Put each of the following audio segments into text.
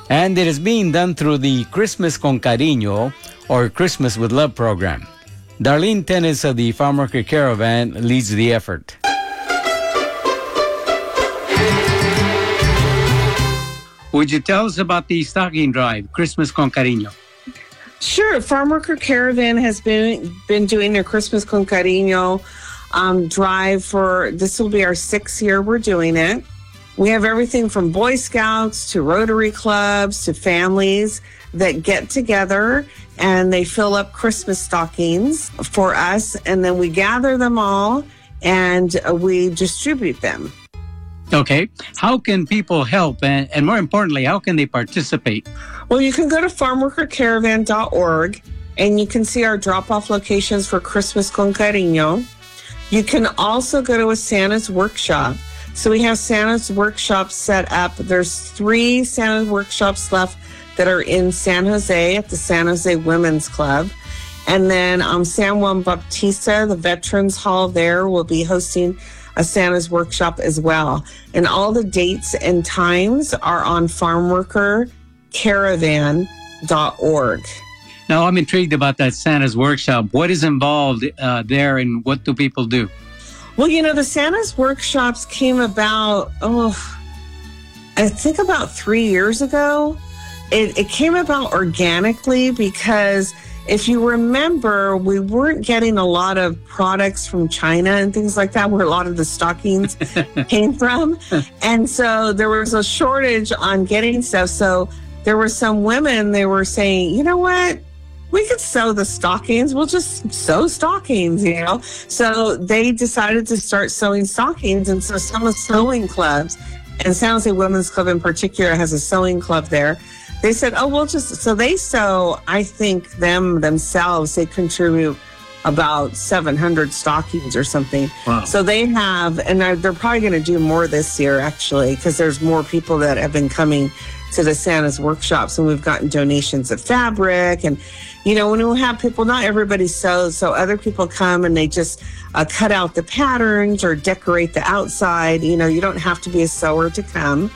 And it is being done through the Christmas con Cariño, or Christmas with Love program. Darlene Tennis of the Farmworker Caravan leads the effort. Would you tell us about the stocking drive, Christmas con Cariño? Sure. Farmworker Caravan has been doing their Christmas con Cariño drive for, this will be our 6th year we're doing it. We have everything from Boy Scouts to Rotary clubs to families that get together and they fill up Christmas stockings for us, and then we gather them all and we distribute them. Okay. How can people help? And more importantly, how can they participate? Well, you can go to farmworkercaravan.org and you can see our drop-off locations for Christmas con Cariño. You can also go to a Santa's Workshop. So we have Santa's Workshops set up. There's 3 Santa's Workshops left that are in San Jose at the San Jose Women's Club. And then San Juan Bautista, the Veterans Hall there, will be hosting a Santa's Workshop as well. And all the dates and times are on farmworkercaravan.org. Now, I'm intrigued about that Santa's Workshop. What is involved there and what do people do? Well, the Santa's Workshops came about, I think about 3 years ago. It came about organically because if you remember, we weren't getting a lot of products from China and things like that, where a lot of the stockings came from. And so there was a shortage on getting stuff. So there were some women, they were saying, you know what? We could sew the stockings. We'll just sew stockings, So they decided to start sewing stockings. And so some of the sewing clubs, and San Jose Women's Club in particular has a sewing club there. They said, so they sew, I think themselves, they contribute about 700 stockings or something. Wow. So they have, and they're probably going to do more this year, actually, because there's more people that have been coming to the Santa's Workshops, and we've gotten donations of fabric. And, when we have people, not everybody sews, so other people come and they just cut out the patterns or decorate the outside. You don't have to be a sewer to come.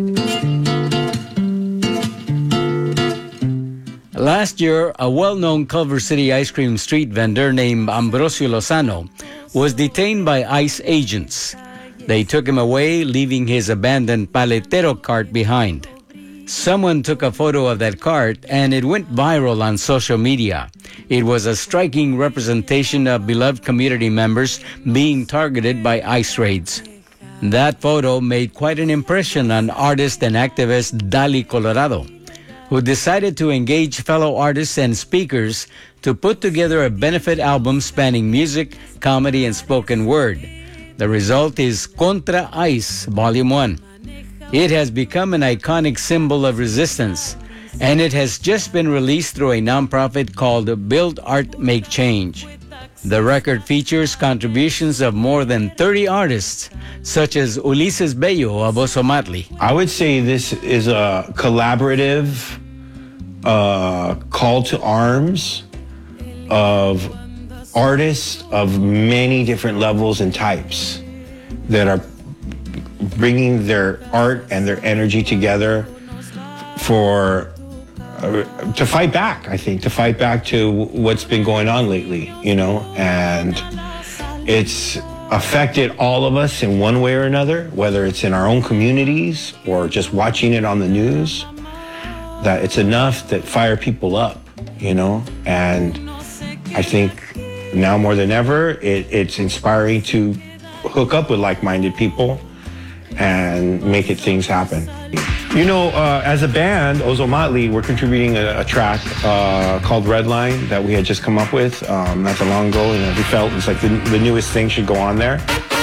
Last year, a well-known Culver City ice cream street vendor named Ambrosio Lozano was detained by ICE agents. They took him away, leaving his abandoned paletero cart behind. Someone took a photo of that cart and it went viral on social media. It was a striking representation of beloved community members being targeted by ICE raids. That photo made quite an impression on artist and activist Dali Colorado, who decided to engage fellow artists and speakers to put together a benefit album spanning music, comedy, and spoken word. The result is Contra ICE, Volume 1. It has become an iconic symbol of resistance, and it has just been released through a nonprofit called Build Art Make Change. The record features contributions of more than 30 artists, such as Ulises Bello of Ozomatli. I would say this is a collaborative call to arms of artists of many different levels and types that are bringing their art and their energy together to fight back, I think, to fight back to what's been going on lately, and it's affected all of us in one way or another, whether it's in our own communities or just watching it on the news, that it's enough that fire people up, and I think now more than ever, it's inspiring to hook up with like-minded people and make things happen. As a band, Ozomatli, we're contributing a track called Redline that we had just come up with not that long ago, and we felt it's like the newest thing should go on there.